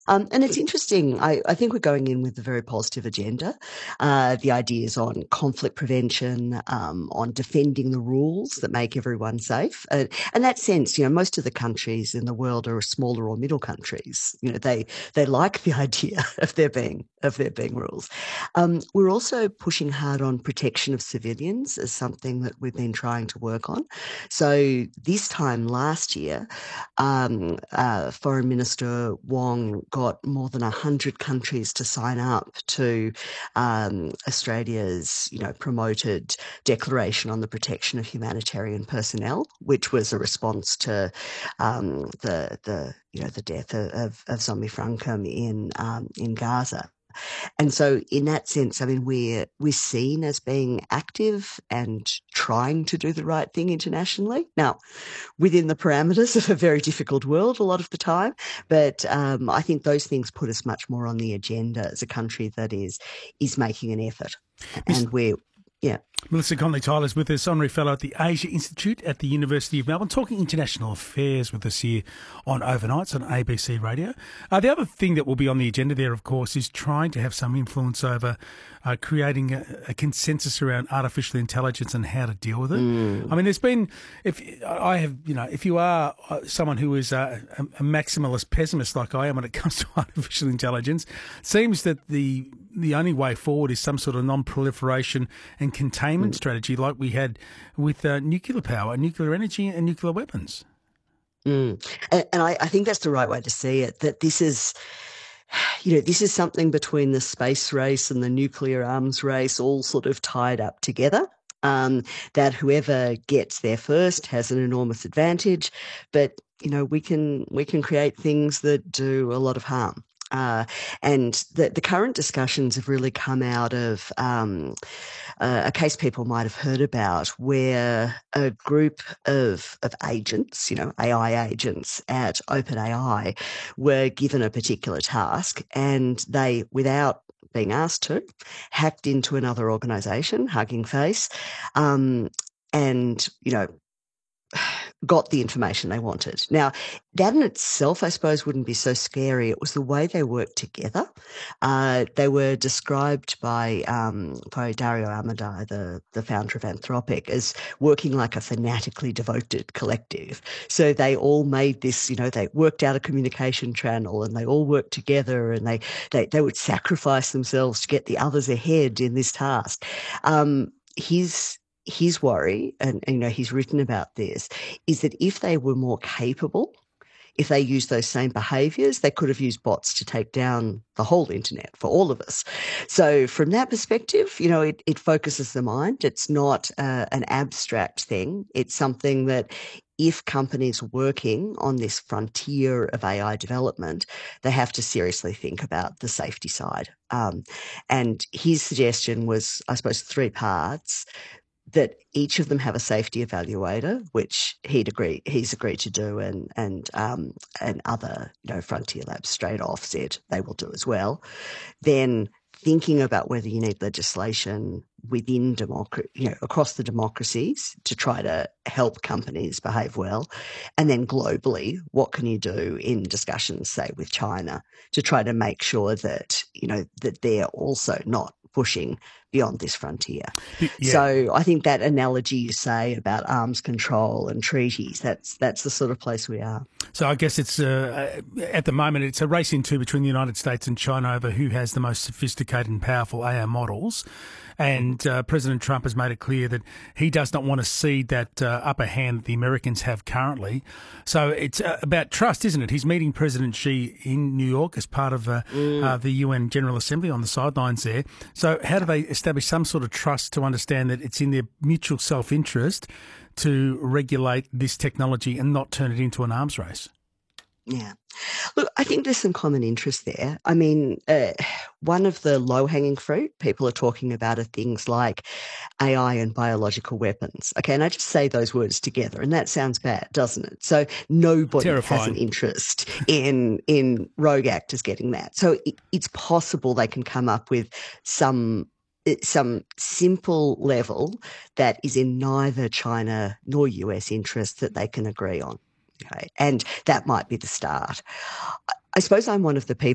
And it's interesting. I think we're going in with a very positive agenda. The ideas on conflict prevention, on defending the rules that make everyone safe. And that sense, most of the countries in the world are smaller or middle countries. They like the idea of there being rules. We're also pushing hard on protection of civilians as something that we've been trying to work on. So this time last year, Foreign Minister Wong got more than 100 countries to sign up to Australia's, promoted Declaration on the Protection of Humanitarian Personnel, which was a response to the death of Zombie Francom in Gaza. And so in that sense, I mean, we're seen as being active and trying to do the right thing internationally. Now, within the parameters of a very difficult world a lot of the time, but I think those things put us much more on the agenda as a country that is making an effort. And yeah. Melissa Conley-Tyler is with us, Honorary Fellow at the Asia Institute at the University of Melbourne, talking international affairs with us here on Overnights on ABC Radio. The other thing that will be on the agenda there, of course, is trying to have some influence over creating a consensus around artificial intelligence and how to deal with it. I mean, there's been, if you are someone who is a maximalist pessimist like I am when it comes to artificial intelligence, it seems that the only way forward is some sort of non-proliferation and containment strategy like we had with nuclear power, nuclear energy and nuclear weapons. And I think that's the right way to see it, that this is something between the space race and the nuclear arms race all sort of tied up together. That whoever gets there first has an enormous advantage, but we can create things that do a lot of harm. And the current discussions have really come out of a case people might have heard about where a group of agents, AI agents at OpenAI were given a particular task and they, without being asked to, hacked into another organisation, Hugging Face, and, got the information they wanted. Now, that in itself, I suppose, wouldn't be so scary. It was the way they worked together. They were described by Dario Amodei, the founder of Anthropic, as working like a fanatically devoted collective. So they all made this, they worked out a communication channel and they all worked together and they would sacrifice themselves to get the others ahead in this task. His worry, and he's written about this, is that if they were more capable, if they used those same behaviours, they could have used bots to take down the whole internet for all of us. So from that perspective, it focuses the mind. It's not an abstract thing. It's something that if companies working on this frontier of AI development, they have to seriously think about the safety side. And his suggestion was, I suppose, 3 parts. That each of them have a safety evaluator, which he's agreed to do, and other frontier labs straight off said they will do as well. Then thinking about whether you need legislation within across the democracies to try to help companies behave well, and then globally, what can you do in discussions, say, with China, to try to make sure that that they're also not pushing beyond this frontier. Yeah. So I think that analogy you say about arms control and treaties, that's the sort of place we are. So I guess it's at the moment it's a race in two between the United States and China over who has the most sophisticated and powerful AI models. And President Trump has made it clear that he does not want to cede that upper hand that the Americans have currently. So it's about trust, isn't it? He's meeting President Xi in New York as part of the UN General Assembly on the sidelines there. So how do they establish some sort of trust to understand that it's in their mutual self-interest to regulate this technology and not turn it into an arms race? Yeah. Look, I think there's some common interest there. I mean, one of the low-hanging fruit people are talking about are things like AI and biological weapons. Okay, and I just say those words together, and that sounds bad, doesn't it? So nobody has an interest in rogue actors getting that. So it's possible they can come up with some simple level that is in neither China nor US interest that they can agree on. Okay, and that might be the start. I suppose I'm one of the people